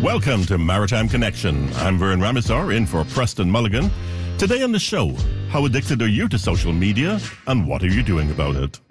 Welcome to Maritime Connection. I'm Vern Ramazar in for Preston Mulligan. Today on the show, how addicted are you to social media and what are you doing about it?